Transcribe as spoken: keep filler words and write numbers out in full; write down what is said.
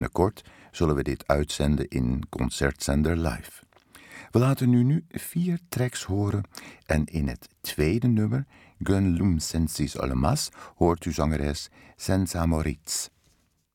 Binnenkort zullen we dit uitzenden in Concertzender Live. We laten u nu vier tracks horen en in het tweede nummer, Gönlüm Sensiz Olmaz, hoort u zangeres Senza Moritz.